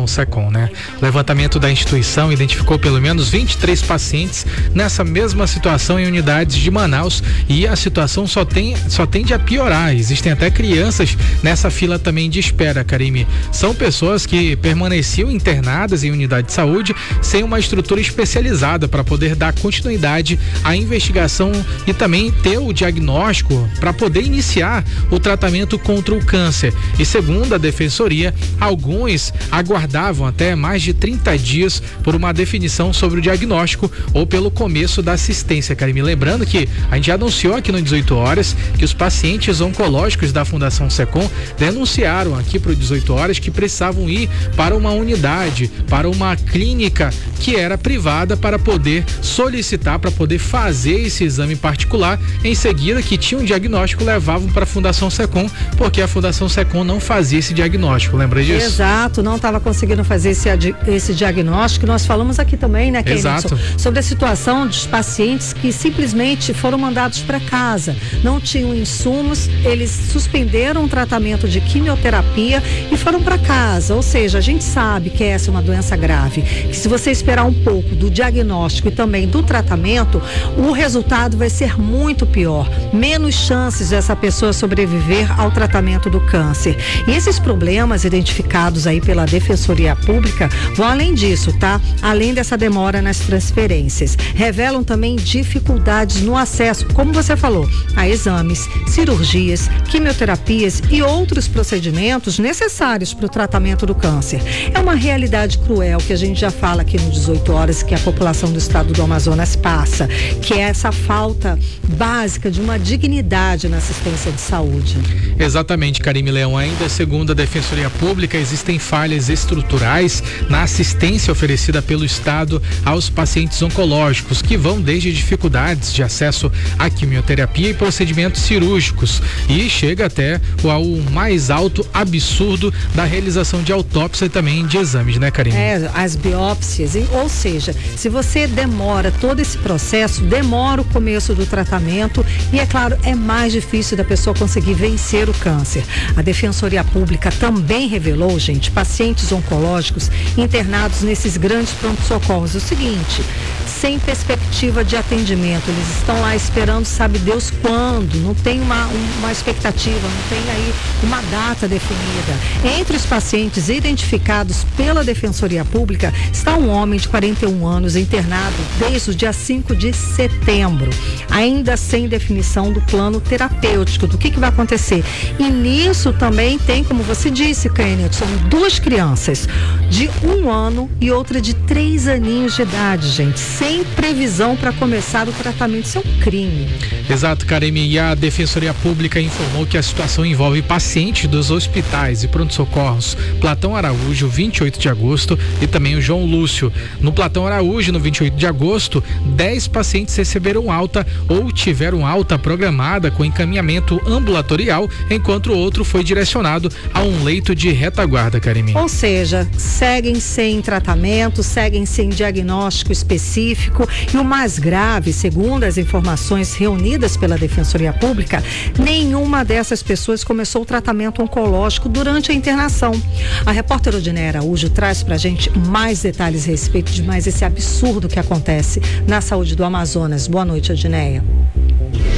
Fundação SECOM, né? O levantamento da instituição identificou pelo menos 23 pacientes nessa mesma situação em unidades de Manaus e a situação só tende a piorar. Existem até crianças nessa fila também de espera, Karime. São pessoas que permaneciam internadas em unidade de saúde sem uma estrutura especializada para poder dar continuidade à investigação e também ter o diagnóstico para poder iniciar o tratamento contra o câncer. E segundo a Defensoria, alguns aguardavam até mais de 30 dias por uma definição sobre o diagnóstico ou pelo começo da assistência, Karime. Lembrando que a gente já anunciou aqui no 18 horas que os pacientes oncológicos da Fundação SECOM denunciaram aqui para o 18 horas que precisavam ir para uma unidade, para uma clínica que era privada para poder solicitar, para poder fazer esse exame particular. Em seguida, que tinha um diagnóstico, levavam para a Fundação SECOM, porque a Fundação SECOM não fazia esse diagnóstico, lembra disso? Exato, não estava conseguindo fazer esse diagnóstico. Nós falamos aqui também, né, Kenilson, sobre a situação dos pacientes que simplesmente foram mandados para casa, não tinham insumos, eles suspenderam o tratamento de quimioterapia e foram para casa. Ou seja, a gente sabe que essa é uma doença grave, que se você esperar um pouco do diagnóstico e também do tratamento, o resultado vai ser muito pior, menos chances dessa pessoa sobreviver ao tratamento do câncer. E esses problemas identificados aí pela Defensoria Pública vão além disso, tá? Além dessa demora nas transferências, revelam também dificuldades no acesso, como você falou, a exames, cirurgias, quimioterapias e outros procedimentos necessários para o tratamento do câncer. É uma realidade cruel que a gente já fala aqui no 18 horas, que a população do estado do Amazonas passa, que é essa falta básica de uma dignidade na assistência de saúde. Exatamente, Karime Leão. Ainda segundo a Defensoria Pública, existem falhas estruturais na assistência oferecida pelo Estado aos pacientes oncológicos, que vão desde dificuldades de acesso à quimioterapia e procedimentos cirúrgicos, e chega até ao mais alto absurdo da realização de autópsia e também de exames, né, Karime? As biópsias, ou seja, se você demora todo esse processo, demora o começo do tratamento e, é claro, é mais difícil da pessoa conseguir vencer o câncer. A Defensoria Pública também revelou, gente, pacientes oncológicos internados nesses grandes pronto-socorros. O seguinte, sem perspectiva de atendimento, eles estão lá esperando, sabe Deus quando, não tem uma expectativa, não tem aí uma data definida. Entre os pacientes identificados pela Defensoria Pública está um homem de 41 anos internado desde o dia 5 de setembro, ainda sem definição do plano terapêutico, do que vai acontecer. E nisso também tem, como você disse, Kenilson, são duas crianças de 1 ano e outra de 3 aninhos de idade, gente, sem previsão para começar o tratamento. Isso é um crime. Exato, Karime. E a Defensoria Pública informou que a situação envolve pacientes dos hospitais e pronto-socorros Platão Araújo, 28 de agosto, e também o João Lúcio. No Platão Araújo, no 28 de agosto, 10 pacientes receberam alta ou tiveram alta programada com encaminhamento ambulatorial, enquanto o outro foi direcionado a um leito de retaguarda, Karime. Ou seja, seguem sem tratamento, seguem sem diagnóstico específico, e o mais grave, segundo as informações reunidas pela Defensoria Pública, nenhuma dessas pessoas começou o tratamento oncológico durante a internação. A repórter Odineia Araújo traz pra gente mais detalhes a respeito de mais esse absurdo que acontece na saúde do Amazonas. Boa noite, Odineia.